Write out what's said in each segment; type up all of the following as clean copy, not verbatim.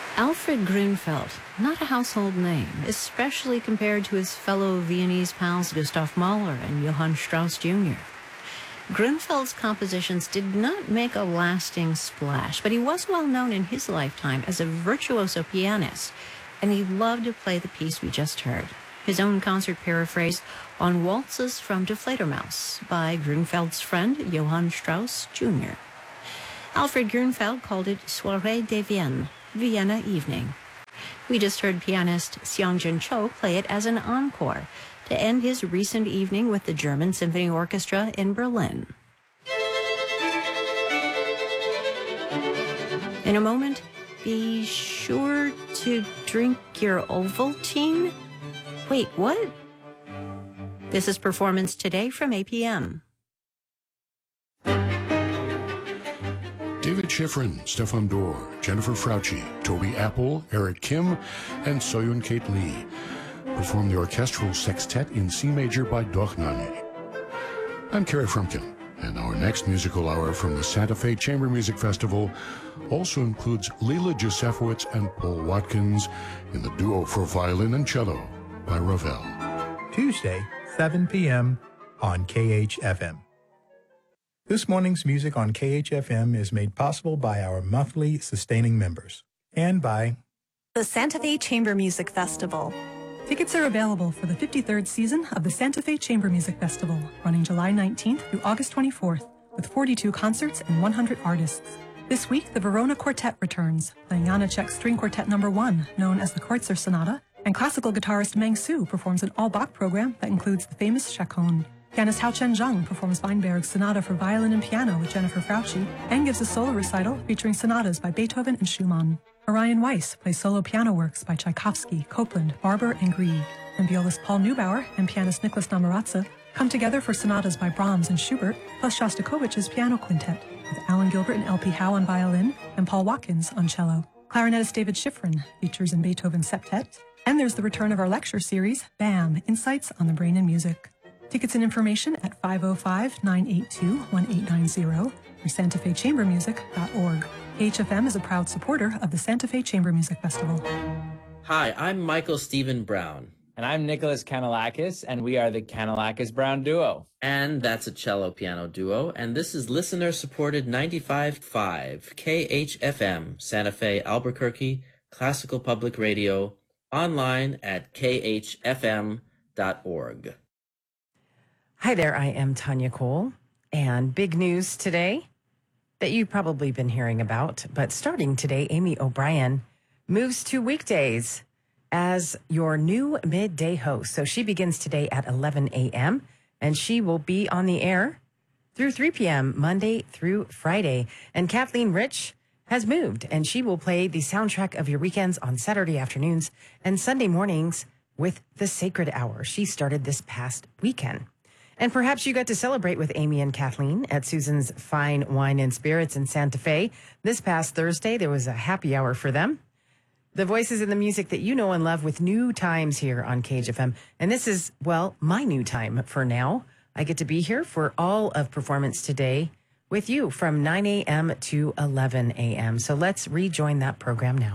Alfred Grunfeld, not a household name, especially compared to his fellow Viennese pals Gustav Mahler and Johann Strauss Jr. Grunfeld's compositions did not make a lasting splash, but he was well known in his lifetime as a virtuoso pianist, and he loved to play the piece we just heard, his own concert paraphrase on Waltzes from Die Fledermaus by Grunfeld's friend Johann Strauss Jr. Alfred Grunfeld called it Soirée de Vienne, Vienna Evening. We just heard pianist Seongjin Cho play it as an encore to end his recent evening with the German Symphony Orchestra in Berlin. In a moment, be sure to drink your Ovaltine. Wait, what? This is Performance Today from APM. David Schifrin, Stefan Dorr, Jennifer Frauci, Toby Apple, Eric Kim, and Soyun Kate Lee perform the orchestral sextet in C major by Dochnani. I'm Kerry Frumkin, and our next musical hour from the Santa Fe Chamber Music Festival also includes Leela Josefowitz and Paul Watkins in the duo for violin and cello by Ravel. Tuesday, 7 p.m. on KHFM. This morning's music on KHFM is made possible by our monthly sustaining members and by the Santa Fe Chamber Music Festival. Tickets are available for the 53rd season of the Santa Fe Chamber Music Festival, running July 19th through August 24th, with 42 concerts and 100 artists. This week, the Verona Quartet returns, playing Janacek's String Quartet No. 1, known as the Kreutzer Sonata, and classical guitarist Meng Su performs an all-Bach program that includes the famous Chaconne. Pianist Hao Chen-jung performs Weinberg's Sonata for violin and piano with Jennifer Frauci and gives a solo recital featuring sonatas by Beethoven and Schumann. Orion Weiss plays solo piano works by Tchaikovsky, Copland, Barber, and Grieg. And violist Paul Neubauer and pianist Nicholas Namaratsa come together for sonatas by Brahms and Schubert, plus Shostakovich's piano quintet, with Alan Gilbert and L.P. Howe on violin and Paul Watkins on cello. Clarinetist David Schifrin features in Beethoven's septet. And there's the return of our lecture series, BAM! Insights on the Brain and Music. Tickets and information at 505-982-1890 or santafechambermusic.org. KHFM is a proud supporter of the Santa Fe Chamber Music Festival. Hi, I'm Michael Stephen Brown. And I'm Nicholas Kanellakis, and we are the Kanellakis-Brown Duo. And that's a cello-piano duo, and this is listener-supported 95.5 KHFM, Santa Fe, Albuquerque, Classical Public Radio, online at khfm.org. Hi there, I am Tanya Cole, and big news today that you've probably been hearing about, but starting today, Amy O'Brien moves to weekdays as your new midday host. So she begins today at 11 a.m., and she will be on the air through 3 p.m., Monday through Friday. And Kathleen Rich has moved, and she will play the soundtrack of your weekends on Saturday afternoons and Sunday mornings with the Sacred Hour. She started this past weekend. And perhaps you got to celebrate with Amy and Kathleen at Susan's Fine Wine and Spirits in Santa Fe. This past Thursday, there was a happy hour for them. The voices and the music that you know and love with new times here on KHFM. And this is, well, my new time for now. I get to be here for all of Performance Today with you from 9 a.m. to 11 a.m. So let's rejoin that program now.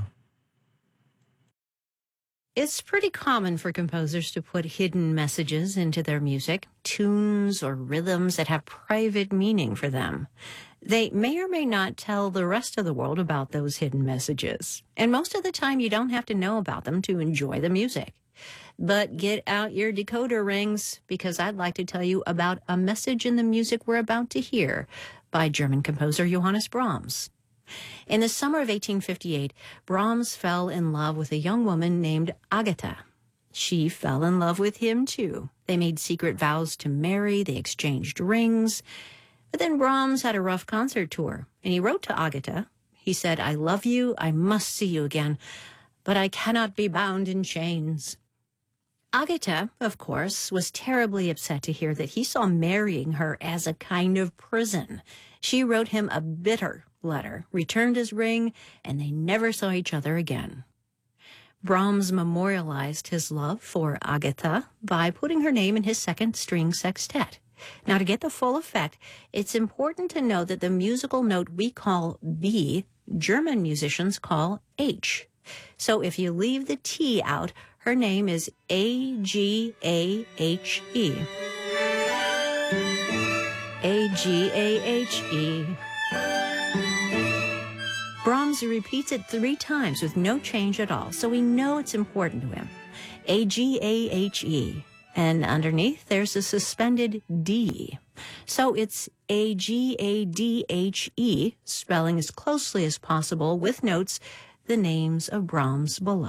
It's pretty common for composers to put hidden messages into their music, tunes or rhythms that have private meaning for them. They may or may not tell the rest of the world about those hidden messages. And most of the time, you don't have to know about them to enjoy the music. But get out your decoder rings, because I'd like to tell you about a message in the music we're about to hear by German composer Johannes Brahms. In the summer of 1858, Brahms fell in love with a young woman named Agatha. She fell in love with him, too. They made secret vows to marry, they exchanged rings. But then Brahms had a rough concert tour, and he wrote to Agatha. He said, "I love you, I must see you again, but I cannot be bound in chains." Agatha, of course, was terribly upset to hear that he saw marrying her as a kind of prison. She wrote him a bitter letter, returned his ring, and they never saw each other again. Brahms memorialized his love for Agatha by putting her name in his second string sextet. Now, to get the full effect, it's important to know that the musical note we call B, German musicians call H. So if you leave the T out, her name is Agahe. Agahe. Brahms repeats it 3 times with no change at all, so we know it's important to him. Agahe. And underneath, there's a suspended D. So it's Agadhe, spelling as closely as possible with notes the names of Brahms' beloved.